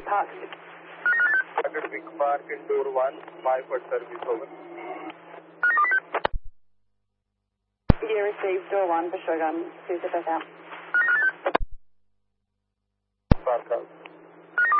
Park. Vic Park in door 1, Myford service over. You received door 1 for Shogun. Please get back out. Park out.